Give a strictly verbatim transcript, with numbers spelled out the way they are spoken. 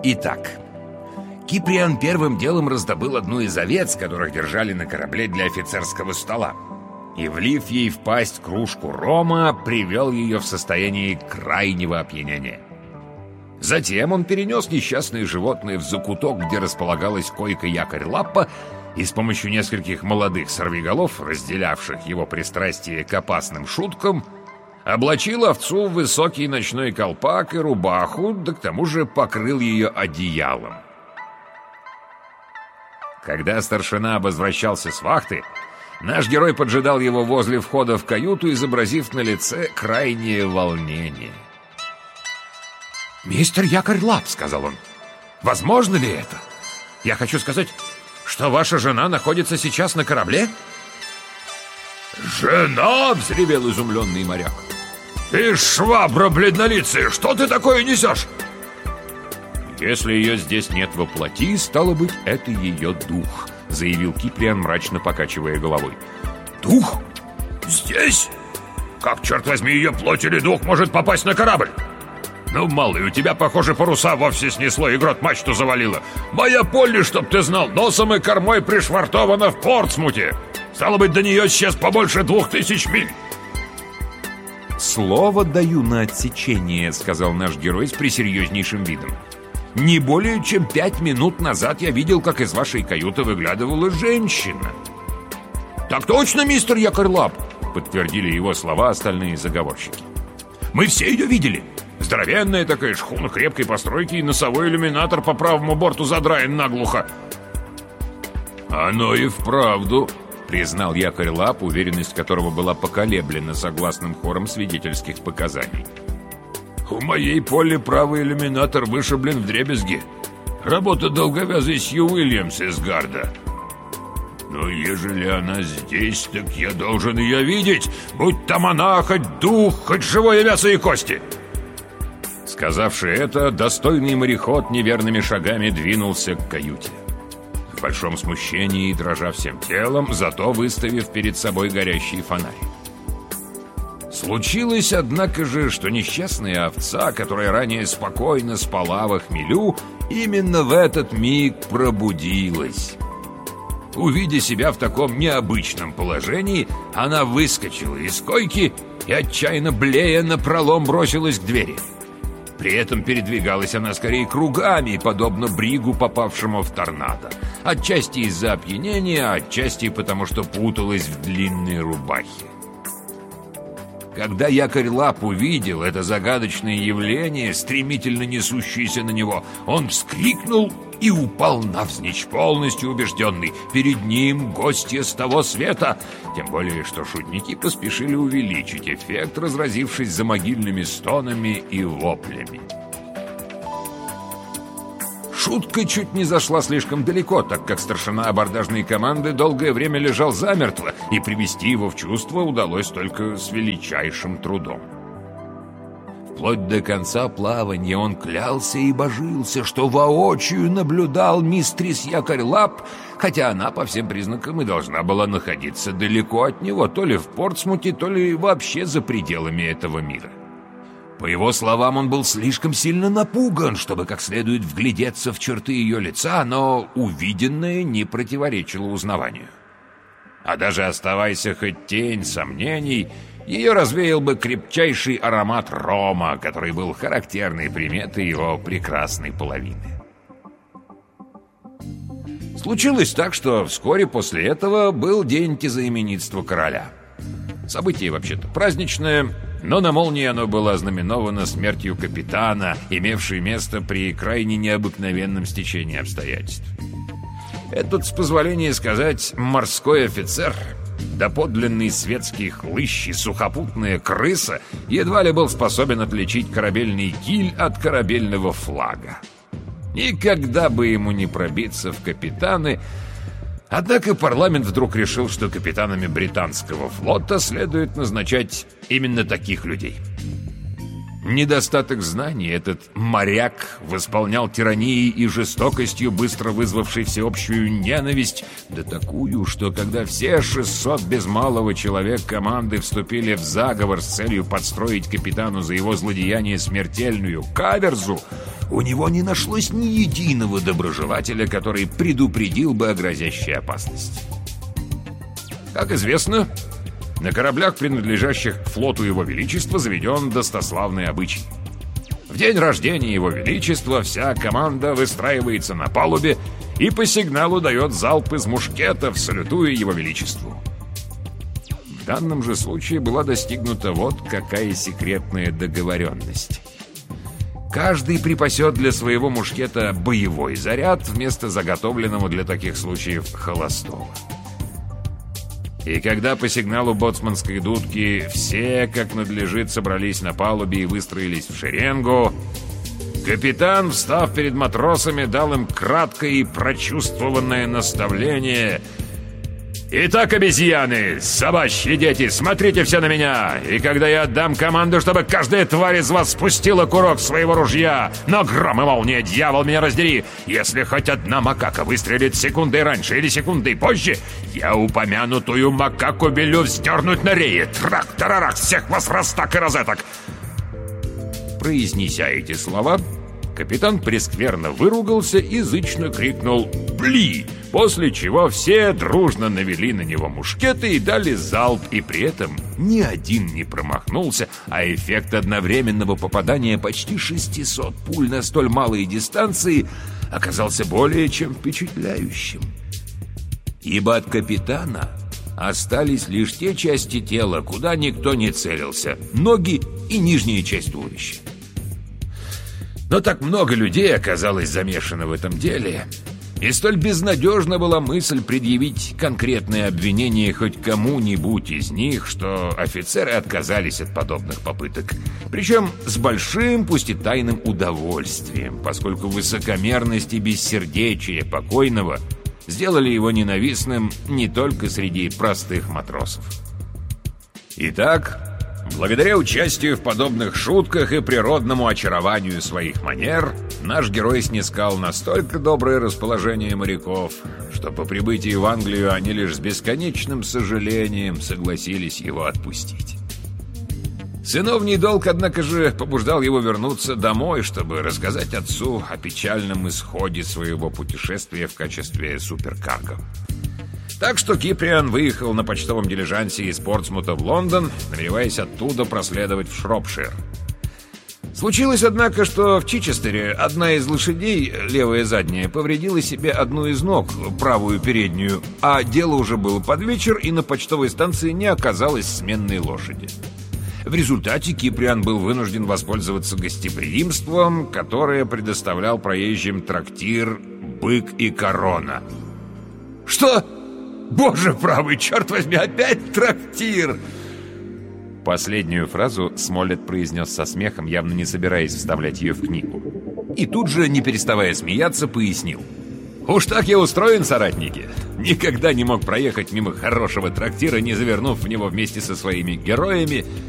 Итак, Киприан первым делом раздобыл одну из овец, которых держали на корабле для офицерского стола, и, влив ей в пасть кружку рома, привел ее в состояние крайнего опьянения. Затем он перенес несчастное животное в закуток, где располагалась койка-якорь-лаппа, и с помощью нескольких молодых сорвиголов, разделявших его пристрастие к опасным шуткам, облачил овцу в высокий ночной колпак и рубаху, да к тому же покрыл ее одеялом. Когда старшина возвращался с вахты, наш герой поджидал его возле входа в каюту, изобразив на лице крайнее волнение. «Мистер Якорь-Лап», — сказал он, — «возможно ли это? Я хочу сказать, что ваша жена находится сейчас на корабле?» «Жена!» — взревел изумленный моряк. «Ты швабра бледнолицая! Что ты такое несешь?» «Если ее здесь нет во плоти, стало быть, это ее дух», — заявил Киприан, мрачно покачивая головой. «Дух? Здесь? Как, черт возьми, ее плоть или дух может попасть на корабль? Ну, малый, у тебя, похоже, паруса вовсе снесло и грот мачту завалило. Моя Полли, чтоб ты знал, носом и кормой пришвартована в Портсмуте. Стало быть, до нее сейчас побольше двух тысяч миль». «Слово даю на отсечение», — сказал наш герой с пресерьезнейшим видом. «Не более чем пять минут назад я видел, как из вашей каюты выглядывала женщина». «Так точно, мистер Якорь-Лап», — подтвердили его слова остальные заговорщики. «Мы все ее видели. Здоровенная такая шхуна крепкой постройки, и носовой иллюминатор по правому борту задраен наглухо». «Оно и вправду», — признал Якорь-Лап, уверенность которого была поколеблена согласным хором свидетельских показаний. «У моей Полли правый иллюминатор вышиблен вдребезги. Работа долговязой Сью Уильямс из Гарда. Но ежели она здесь, так я должен ее видеть, будь там она, хоть дух, хоть живое мясо и кости». Сказавши это, достойный мореход неверными шагами двинулся к каюте. В большом смущении, дрожа всем телом, зато выставив перед собой горящий фонарь. Случилось, однако же, что несчастная овца, которая ранее спокойно спала во хмелю, именно в этот миг пробудилась. Увидя себя в таком необычном положении, она выскочила из койки и, отчаянно блея, напролом бросилась к двери. При этом передвигалась она скорее кругами, подобно бригу, попавшему в торнадо. Отчасти из-за опьянения, отчасти потому, что путалась в длинной рубахе. Когда Якорь-Лап увидел это загадочное явление, стремительно несущееся на него, он вскрикнул и упал навзничь, полностью убежденный: перед ним гостья с того света. Тем более, что шутники поспешили увеличить эффект, разразившись замогильными стонами и воплями. Шутка чуть не зашла слишком далеко, так как старшина абордажной команды долгое время лежал замертво, и привести его в чувство удалось только с величайшим трудом. Вплоть до конца плавания он клялся и божился, что воочию наблюдал мистрис Якорь-Лап, хотя она по всем признакам и должна была находиться далеко от него, то ли в Портсмуте, то ли вообще за пределами этого мира. По его словам, он был слишком сильно напуган, чтобы как следует вглядеться в черты ее лица, но увиденное не противоречило узнаванию. А даже оставайся хоть тень сомнений, ее развеял бы крепчайший аромат рома, который был характерной приметой его прекрасной половины. Случилось так, что вскоре после этого был день тезаименитства короля. Событие вообще-то праздничное, но на молнии оно было ознаменовано смертью капитана, имевшей место при крайне необыкновенном стечении обстоятельств. Этот, с позволения сказать, морской офицер, доподлинный светский хлыщ и сухопутная крыса, едва ли был способен отличить корабельный киль от корабельного флага. Никогда бы ему не пробиться в капитаны. Однако парламент вдруг решил, что капитанами британского флота следует назначать именно таких людей. Недостаток знаний этот моряк восполнял тиранией и жестокостью, быстро вызвавшей всеобщую ненависть, да такую, что когда все шестьсот без малого человек команды вступили в заговор с целью подстроить капитану за его злодеяние смертельную каверзу, у него не нашлось ни единого доброжелателя, который предупредил бы о грозящей опасности. Как известно, на кораблях, принадлежащих к флоту Его Величества, заведен достославный обычай. В день рождения Его Величества вся команда выстраивается на палубе и по сигналу дает залп из мушкетов, салютуя Его Величеству. В данном же случае была достигнута вот какая секретная договоренность. Каждый припасет для своего мушкета боевой заряд вместо заготовленного для таких случаев холостого. И когда по сигналу боцманской дудки все, как надлежит, собрались на палубе и выстроились в шеренгу, капитан, встав перед матросами, дал им краткое и прочувствованное наставление: «Итак, обезьяны, собачьи дети, смотрите все на меня, и когда я отдам команду, чтобы каждая тварь из вас спустила курок своего ружья, но гром и молния, дьявол, меня раздери, если хоть одна макака выстрелит секундой раньше или секундой позже, я упомянутую макаку велю вздернуть на рее, трак-тарарах, всех вас раз так и розеток». Произнеся эти слова, капитан прескверно выругался и зычно крикнул «Пли!», после чего все дружно навели на него мушкеты и дали залп, и при этом ни один не промахнулся, а эффект одновременного попадания почти шестисот пуль на столь малой дистанции оказался более чем впечатляющим. Ибо от капитана остались лишь те части тела, куда никто не целился — ноги и нижняя часть туловища. Но так много людей оказалось замешано в этом деле, и столь безнадежна была мысль предъявить конкретное обвинение хоть кому-нибудь из них, что офицеры отказались от подобных попыток. Причем с большим, пусть и тайным удовольствием, поскольку высокомерность и бессердечие покойного сделали его ненавистным не только среди простых матросов. Итак, благодаря участию в подобных шутках и природному очарованию своих манер, наш герой снискал настолько доброе расположение моряков, что по прибытии в Англию они лишь с бесконечным сожалением согласились его отпустить. Сыновний долг, однако же, побуждал его вернуться домой, чтобы рассказать отцу о печальном исходе своего путешествия в качестве суперкарго. Так что Киприан выехал на почтовом дилижансе из Портсмута в Лондон, намереваясь оттуда проследовать в Шропшир. Случилось, однако, что в Чичестере одна из лошадей, левая задняя, повредила себе одну из ног, правую переднюю, а дело уже было под вечер, и на почтовой станции не оказалось сменной лошади. В результате Киприан был вынужден воспользоваться гостеприимством, которое предоставлял проезжим трактир «Бык и корона». «Что? Боже правый, черт возьми, опять трактир!» Последнюю фразу Смоллет произнес со смехом, явно не собираясь вставлять ее в книгу. И тут же, не переставая смеяться, пояснил: «Уж так я устроен, соратники. Никогда не мог проехать мимо хорошего трактира, не завернув в него вместе со своими героями